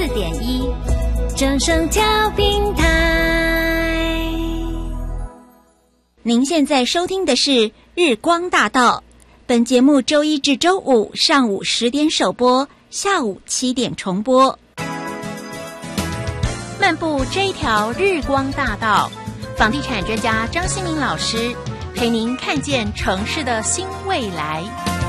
104.1正声调频台。您现在收听的是日光大道，本节目周一至周五上午10点首播，下午7点重播。漫步这一条日光大道，房地产专家张新民老师陪您看见城市的新未来。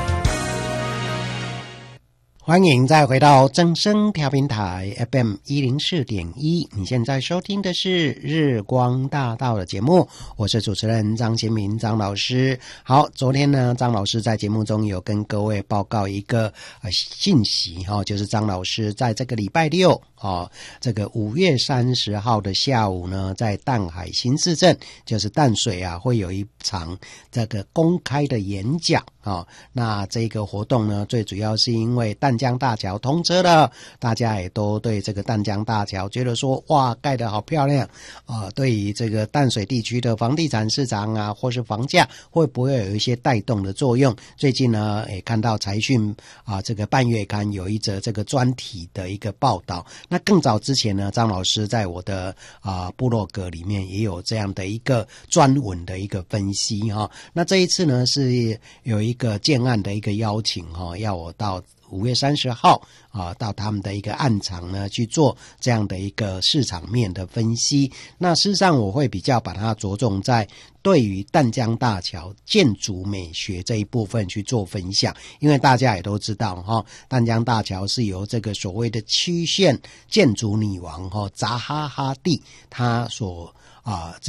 欢迎再回到正声调频台 FM 104.1，你现在收听的是日光大道的节目，我是主持人张新民张老师。好，昨天呢，张老师在节目中有跟各位报告一个信息就是张老师在这个礼拜六这个5月30号的下午呢，在淡海新市镇，就是淡水会有一场这个公开的演讲那这个活动呢，最主要是因为淡江大桥通车了，大家也都对这个淡江大桥觉得说哇，盖得好漂亮对于这个淡水地区的房地产市场或是房价会不会有一些带动的作用。最近呢也看到财讯这个半月刊有一则这个专题的一个报道。那更早之前呢，张老师在我的部落格里面也有这样的一个专文的一个分析那这一次呢是有一个建案的一个邀请要我到5月30号到他们的一个案场呢去做这样的一个市场面的分析。那事实上我会比较把它着重在对于淡江大桥建筑美学这一部分去做分享，因为大家也都知道淡江大桥是由这个所谓的曲线建筑女王扎哈哈蒂她所